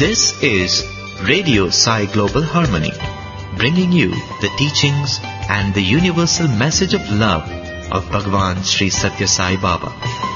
This is Radio Sai Global Harmony, bringing you the teachings and the universal message of love of Bhagwan Sri Satya Sai Baba.